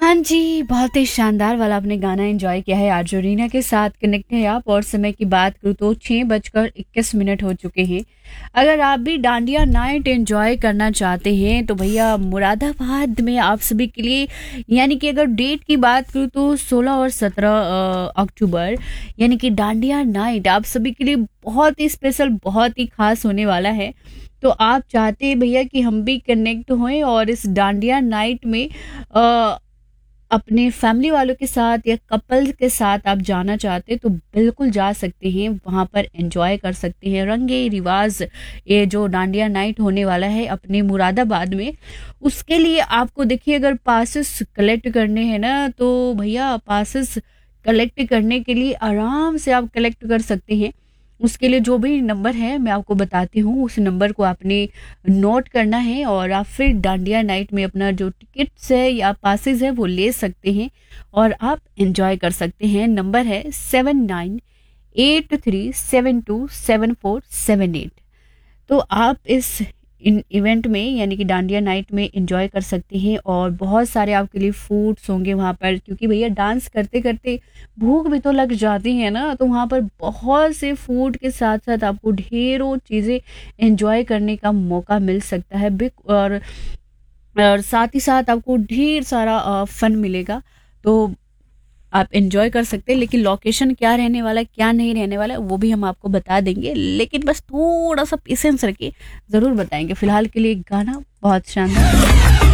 हाँ जी, बहुत ही शानदार वाला आपने गाना एंजॉय किया है। आरजे रीना के साथ कनेक्ट है आप। और समय की बात करूँ तो 6:21 हो चुके हैं। अगर आप भी डांडिया नाइट एंजॉय करना चाहते हैं तो भैया मुरादाबाद में आप सभी के लिए, यानी कि अगर डेट की बात करूँ तो 16 और 17 अक्टूबर यानी कि डांडिया नाइट आप सभी के लिए बहुत ही स्पेशल, बहुत ही खास होने वाला है। तो आप चाहते हैं भैया कि हम भी कनेक्ट हों और इस डांडिया नाइट में अपने फैमिली वालों के साथ या कपल के साथ आप जाना चाहते हैं तो बिल्कुल जा सकते हैं, वहाँ पर एंजॉय कर सकते हैं। रंगे रिवाज ये जो डांडिया नाइट होने वाला है अपने मुरादाबाद में, उसके लिए आपको देखिए अगर पासेस कलेक्ट करने हैं ना तो भैया पासेस कलेक्ट करने के लिए आराम से आप कलेक्ट कर सकते हैं। उसके लिए जो भी नंबर है मैं आपको बताती हूँ, उस नंबर को आपने नोट करना है और आप फिर डांडिया नाइट में अपना जो टिकट्स है या पासेस है वो ले सकते हैं और आप एंजॉय कर सकते हैं। नंबर है 7983727478। तो आप इस इवेंट में यानी कि डांडिया नाइट में एंजॉय कर सकते हैं और बहुत सारे आपके लिए फूड्स होंगे वहाँ पर, क्योंकि भैया डांस करते करते भूख भी तो लग जाती है ना। तो वहाँ पर बहुत से फूड के साथ साथ आपको ढेरों चीज़ें एंजॉय करने का मौका मिल सकता है। और साथ ही साथ आपको ढेर सारा फन मिलेगा। तो आप एंजॉय कर सकते हैं, लेकिन लोकेशन क्या रहने वाला है क्या नहीं रहने वाला है वो भी हम आपको बता देंगे, लेकिन बस थोड़ा सा पेशेंस रखिए, ज़रूर बताएंगे। फिलहाल के लिए गाना बहुत शानदार।